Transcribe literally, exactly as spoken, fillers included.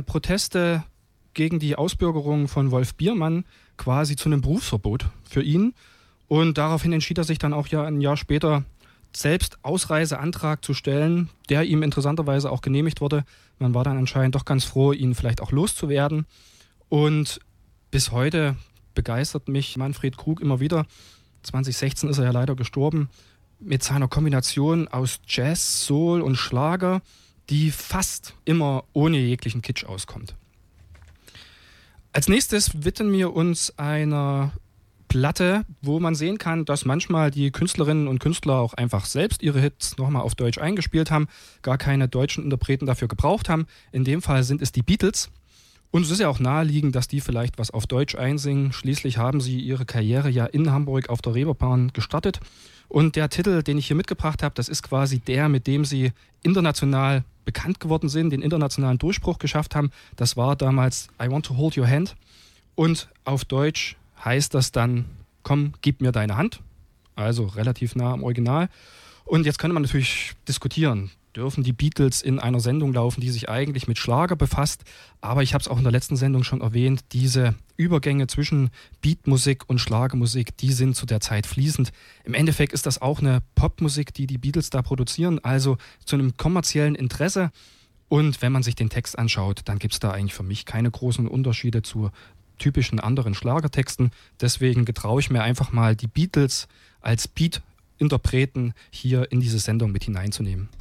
Proteste gegen die Ausbürgerung von Wolf Biermann quasi zu einem Berufsverbot für ihn. Und daraufhin entschied er sich dann auch ja ein Jahr später, selbst Ausreiseantrag zu stellen, der ihm interessanterweise auch genehmigt wurde. Man war dann anscheinend doch ganz froh, ihn vielleicht auch loszuwerden. Und bis heute begeistert mich Manfred Krug immer wieder. zwanzig sechzehn ist er ja leider gestorben. Mit seiner Kombination aus Jazz, Soul und Schlager, die fast immer ohne jeglichen Kitsch auskommt. Als nächstes widmen wir uns einer Platte, wo man sehen kann, dass manchmal die Künstlerinnen und Künstler auch einfach selbst ihre Hits nochmal auf Deutsch eingespielt haben, gar keine deutschen Interpreten dafür gebraucht haben. In dem Fall sind es die Beatles. Und es ist ja auch naheliegend, dass die vielleicht was auf Deutsch einsingen. Schließlich haben sie ihre Karriere ja in Hamburg auf der Reeperbahn gestartet. Und der Titel, den ich hier mitgebracht habe, das ist quasi der, mit dem sie international bekannt geworden sind, den internationalen Durchbruch geschafft haben. Das war damals I Want to Hold Your Hand. Und auf Deutsch heißt das dann, komm, gib mir deine Hand. Also relativ nah am Original. Und jetzt könnte man natürlich diskutieren, dürfen die Beatles in einer Sendung laufen, die sich eigentlich mit Schlager befasst. Aber ich habe es auch in der letzten Sendung schon erwähnt, diese Übergänge zwischen Beatmusik und Schlagermusik, die sind zu der Zeit fließend. Im Endeffekt ist das auch eine Popmusik, die die Beatles da produzieren, also zu einem kommerziellen Interesse. Und wenn man sich den Text anschaut, dann gibt es da eigentlich für mich keine großen Unterschiede zu typischen anderen Schlagertexten. Deswegen getraue ich mir einfach mal, die Beatles als Beat-Interpreten hier in diese Sendung mit hineinzunehmen.